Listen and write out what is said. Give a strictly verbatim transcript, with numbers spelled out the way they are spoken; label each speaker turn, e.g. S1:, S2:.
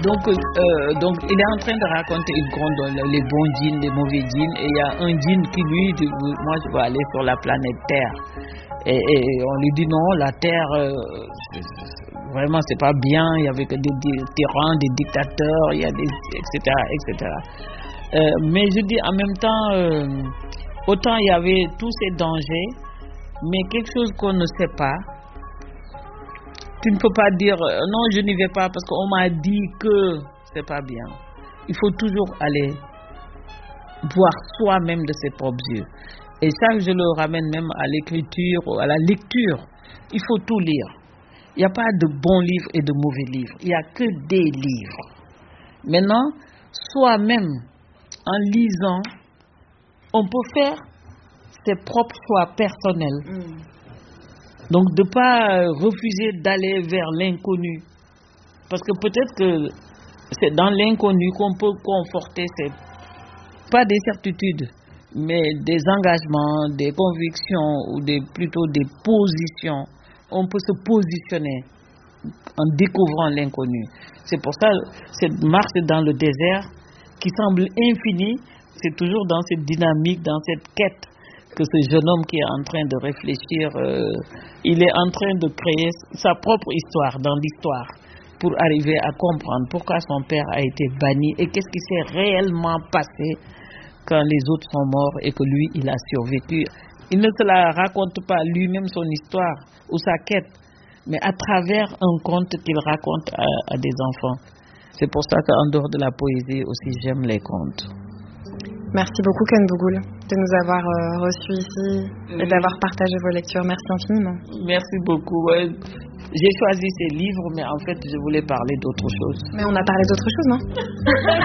S1: donc, euh, donc, il est en train de raconter une grande, les bons djinns, les mauvais djinns, et il y a un djinn qui lui dit, moi je veux aller sur la planète Terre. Et, et on lui dit non, la Terre, euh, vraiment c'est pas bien, il y avait que des, des tyrans, des dictateurs, il y a des, et cetera, et cetera. Euh, mais je dis en même temps, euh, autant il y avait tous ces dangers, mais quelque chose qu'on ne sait pas, tu ne peux pas dire euh, non, je n'y vais pas parce qu'on m'a dit que c'est pas bien. Il faut toujours aller voir soi-même de ses propres yeux. Et ça, je le ramène même à l'écriture, à la lecture. Il faut tout lire. Il n'y a pas de bons livres et de mauvais livres. Il n'y a que des livres. Maintenant, soi-même, en lisant, on peut faire ses propres choix personnels. Mm. Donc, de ne pas refuser d'aller vers l'inconnu. Parce que peut-être que c'est dans l'inconnu qu'on peut conforter, ses, pas des certitudes, mais des engagements, des convictions ou des, plutôt des positions. On peut se positionner en découvrant l'inconnu. C'est pour ça cette marche dans le désert qui semble infinie, c'est toujours dans cette dynamique, dans cette quête que ce jeune homme qui est en train de réfléchir, euh, il est en train de créer sa propre histoire dans l'histoire pour arriver à comprendre pourquoi son père a été banni et qu'est-ce qui s'est réellement passé quand les autres sont morts et que lui, il a survécu. Il ne se la raconte pas lui-même son histoire ou sa quête, mais à travers un conte qu'il raconte à, à des enfants. C'est pour ça qu'en dehors de la poésie aussi, j'aime les contes.
S2: Merci beaucoup Ken Bougoul de nous avoir euh, reçus ici oui. et d'avoir partagé vos lectures. Merci infiniment.
S1: Merci beaucoup. Ouais. J'ai choisi ces livres, mais en fait, je voulais parler d'autre chose.
S2: Mais on a parlé d'autre chose, non?